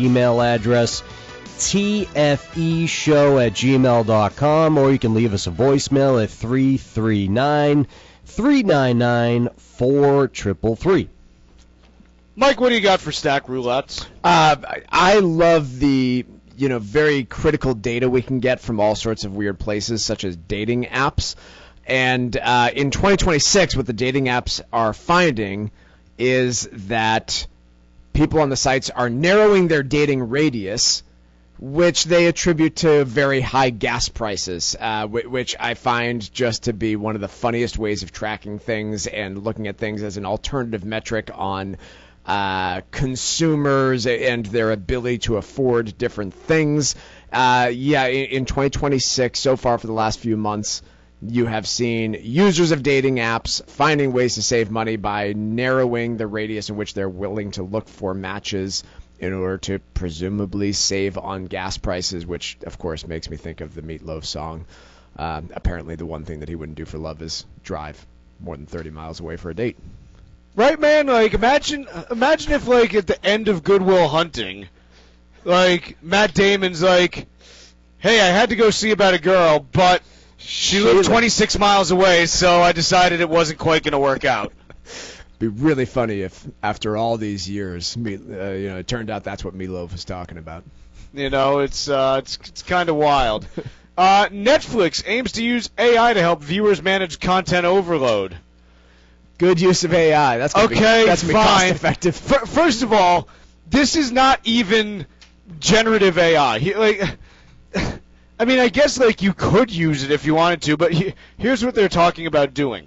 email address, tfeshow@gmail.com, or you can leave us a voicemail at 339-399-4333. Mike, what do you got for Stack Roulettes? I love the very critical data we can get from all sorts of weird places, such as dating apps. And in 2026, what the dating apps are finding is that people on the sites are narrowing their dating radius, which they attribute to very high gas prices, which I find just to be one of the funniest ways of tracking things and looking at things as an alternative metric on consumers and their ability to afford different things. In 2026, so far for the last few months, you have seen users of dating apps finding ways to save money by narrowing the radius in which they're willing to look for matches in order to presumably save on gas prices, which, of course, makes me think of the Meat Loaf song. Apparently the one thing that he wouldn't do for love is drive more than 30 miles away for a date. Right, man? Like, imagine if, like, at the end of Good Will Hunting, like, Matt Damon's like, hey, I had to go see about a girl, but she lived 26 miles away, so I decided it wasn't quite going to work out. Be really funny if, after all these years, it turned out that's what Meatloaf was talking about. It's kind of wild. Netflix aims to use AI to help viewers manage content overload. Good use of AI. That's gonna be cost effective. First of all, this is not even generative AI. I guess you could use it if you wanted to, but here's what they're talking about doing.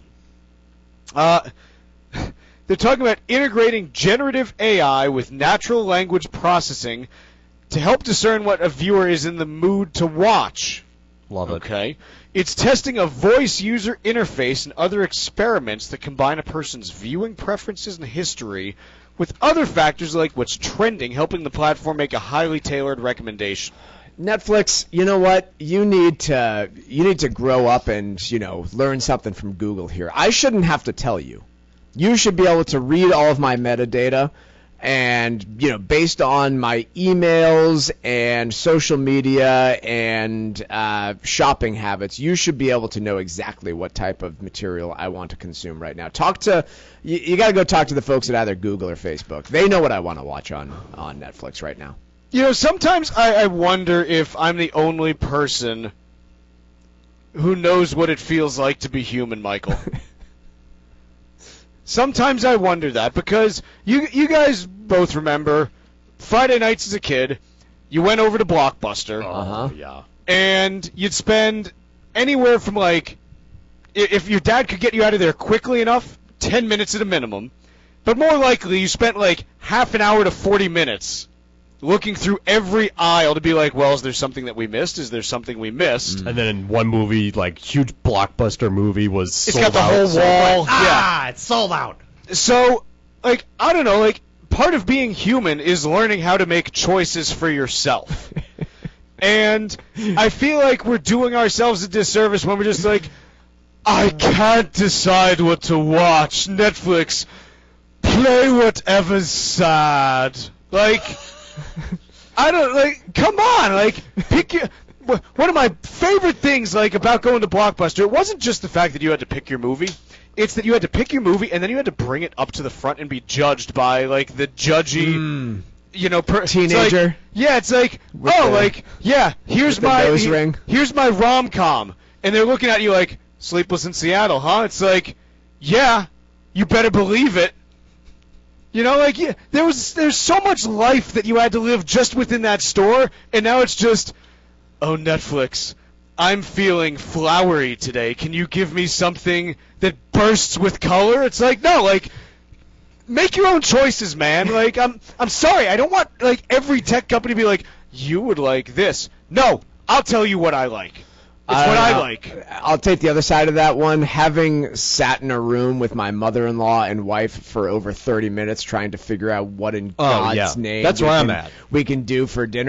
They're talking about integrating generative AI with natural language processing to help discern what a viewer is in the mood to watch. Love it. Okay. It's testing a voice user interface and other experiments that combine a person's viewing preferences and history with other factors like what's trending, helping the platform make a highly tailored recommendation. Netflix, you know what? You need to grow up and, learn something from Google here. I shouldn't have to tell you. You should be able to read all of my metadata and, based on my emails and social media and shopping habits, you should be able to know exactly what type of material I want to consume right now. You got to go talk to the folks at either Google or Facebook. They know what I want to watch on Netflix right now. Sometimes I wonder if I'm the only person who knows what it feels like to be human, Michael. Sometimes I wonder that, because you guys both remember Friday nights as a kid, you went over to Blockbuster. Yeah. And you'd spend anywhere from, if your dad could get you out of there quickly enough, 10 minutes at a minimum. But more likely, you spent, half an hour to 40 minutes looking through every aisle to be like, well, is there something that we missed? Is there something we missed? And then in one movie, huge blockbuster movie was sold out. It's got the whole wall. Yeah, it's sold out. So, I don't know, part of being human is learning how to make choices for yourself. And I feel like we're doing ourselves a disservice when we're just I can't decide what to watch. Netflix, play whatever's sad. I don't, come on, pick your... One of my favorite things, about going to Blockbuster, it wasn't just the fact that you had to pick your movie. It's that you had to pick your movie, and then you had to bring it up to the front and be judged by, the judgy, teenager. Here's my rom-com. And they're looking at you Sleepless in Seattle, huh? It's yeah, you better believe it. There's so much life that you had to live just within that store, and now it's just, oh, Netflix, I'm feeling flowery today. Can you give me something that bursts with color? It's no, make your own choices, man. I'm sorry, I don't want, every tech company to be you would like this. No, I'll tell you what I like. It's what I like. I'll take the other side of that one. Having sat in a room with my mother-in-law and wife for over 30 minutes trying to figure out what in God's name that's where I'm at. we can do for dinner.